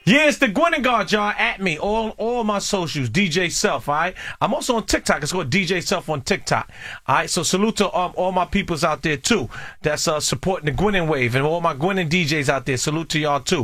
Yeah, it's the Gwen and Guard, y'all. At me, all my socials, DJ Self. All right, I'm also on TikTok. It's called DJ Self on TikTok. All right, so salute to all my peoples out there too. That's supporting the Gwen and Wave and all my Gwen and DJs out there. Salute to y'all too.